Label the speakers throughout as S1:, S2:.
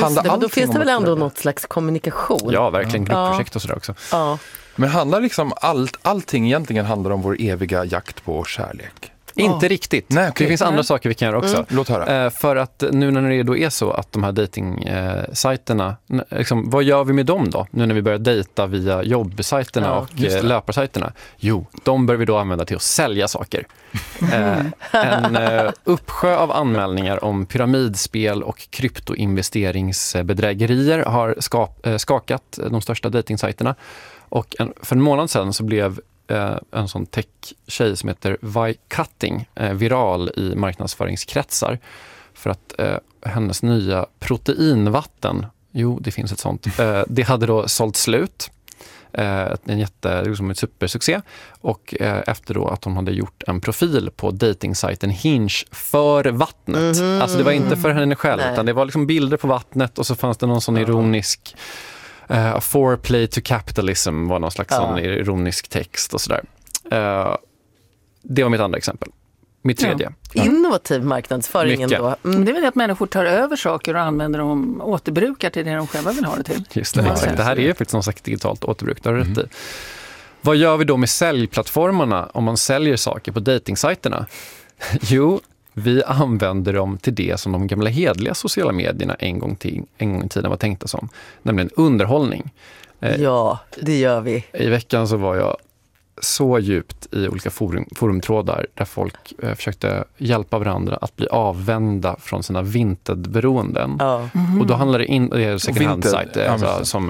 S1: Men då finns det väl ändå något slags kommunikation?
S2: Ja, verkligen gruppprojekt och sådär också.
S1: Ja.
S3: Men handlar liksom allting egentligen handlar om vår eviga jakt på kärlek?
S2: Inte riktigt.
S3: Nej, okay.
S2: Det finns andra saker vi kan göra också.
S3: Låt höra.
S2: För att nu när det då är så att de här dating-sajterna, liksom, vad gör vi med dem då? Nu när vi börjar dejta via jobbsajterna och löparsajterna. Jo, de bör vi då använda till att sälja saker. En uppsjö av anmälningar om pyramidspel och kryptoinvesteringsbedrägerier har skakat de största dating-sajterna. Och för en månad sedan så blev en sån tech-tjej som heter Vi Cutting viral i marknadsföringskretsar för att hennes nya proteinvatten, det finns ett sånt, det hade då sålt slut. En supersuccé, och efter då att hon hade gjort en profil på datingsajten Hinge för vattnet. Alltså det var inte för henne själv, utan det var liksom bilder på vattnet och så fanns det någon sån ironisk foreplay to capitalism var någon slags sån ironisk text och sådär. Det var mitt andra exempel. Mitt tredje.
S1: Innovativ marknadsföring ändå.
S4: Det är väl att människor tar över saker och använder dem, återbrukar till det de själva vill ha det till.
S2: Just det, exakt. Det här är ju faktiskt någon slags digitalt återbruk. Där rätt i. Vad gör vi då med säljplattformarna om man säljer saker på datingsajterna? Jo, vi använder dem till det som de gamla hedliga sociala medierna en gång i tiden var tänkta som, nämligen underhållning.
S1: Ja, det gör vi.
S2: I veckan så var jag så djupt i olika forumtrådar där folk försökte hjälpa varandra att bli avvända från sina Vinted-beroenden. Och då handlar det är second hand-sajt som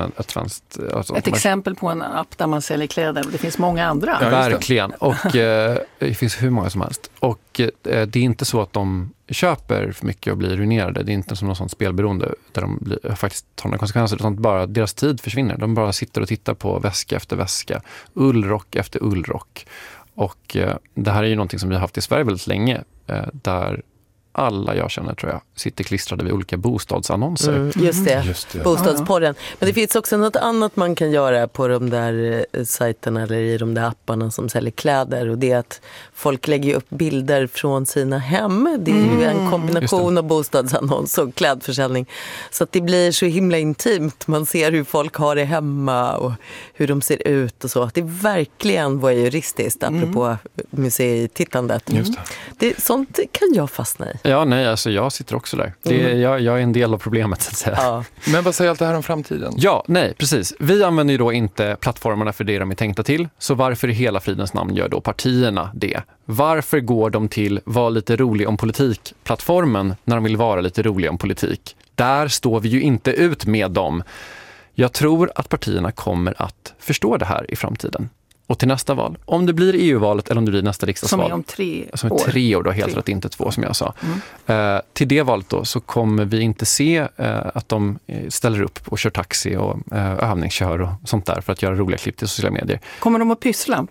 S4: ett exempel på en app där man säljer kläder. Det finns många andra.
S2: Ja, verkligen. Och det finns hur många som helst. Och det är inte så att de köper för mycket och blir ruinerade. Det är inte som någon sån spelberoende där de faktiskt tar några konsekvenser, utan bara deras tid försvinner. De bara sitter och tittar på väska efter väska, ullrock efter ullrock. Och det här är ju någonting som vi har haft i Sverige väldigt länge, där alla jag känner, tror jag, sitter klistrade vid olika bostadsannonser.
S1: Just det. Bostadspodden. Men det finns också något annat man kan göra på de där sajterna eller i de där apparna som säljer kläder, och det är att folk lägger upp bilder från sina hem. Det är ju en kombination av bostadsannons och klädförsäljning. Så att det blir så himla intimt. Man ser hur folk har det hemma och hur de ser ut och så. Att det verkligen var juristiskt, apropå museitittandet. Sånt kan jag fastna i.
S2: Ja, nej, alltså jag sitter också där. Jag är en del av problemet, så att säga.
S3: Ja. Men vad säger allt det här om framtiden?
S2: Ja, nej, precis. Vi använder ju då inte plattformarna för det de är tänkta till. Så varför i hela fridens namn gör då partierna det? Varför går de till var lite rolig om politik-plattformen när de vill vara lite roliga om politik? Där står vi ju inte ut med dem. Jag tror att partierna kommer att förstå det här i framtiden. Och till nästa val, om det blir EU-valet eller om det blir nästa riksdagsval.
S4: Som är om 3 år.
S2: Som är 3 år då, helt rätt, inte 2 som jag sa. Till det valet då så kommer vi inte se att de ställer upp och kör taxi och övningskör och sånt där för att göra roliga klipp till sociala medier.
S4: Kommer de att pyssla?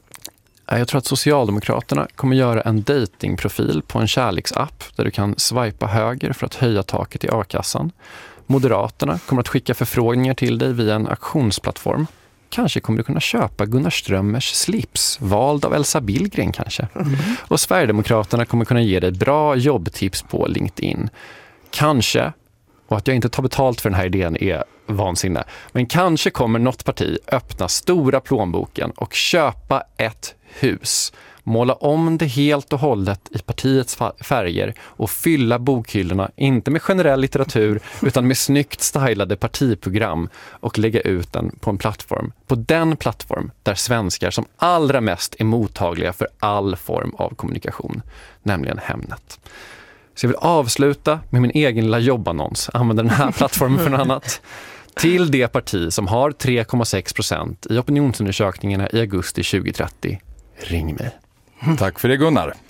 S2: Jag tror att Socialdemokraterna kommer göra en datingprofil på en kärleksapp där du kan swipa höger för att höja taket i A-kassan. Moderaterna kommer att skicka förfrågningar till dig via en auktionsplattform. Kanske kommer du kunna köpa Gunnar Strömmers slips, vald av Elsa Billgren kanske. Och Sverigedemokraterna kommer kunna ge dig bra jobbtips på LinkedIn. Kanske, och att jag inte tar betalt för den här idén är vansinne, men kanske kommer något parti öppna stora plånboken och köpa ett hus. Måla om det helt och hållet i partiets färger och fylla bokhyllorna, inte med generell litteratur utan med snyggt stylade partiprogram, och lägga ut den på en plattform. På den plattform där svenskar som allra mest är mottagliga för all form av kommunikation, nämligen Hemnet. Så jag vill avsluta med min egen lilla jobbannons. Använder den här plattformen för något annat. Till det parti som har 3,6% i opinionsundersökningarna i augusti 2030. Ring mig.
S3: Tack för det, Gunnar.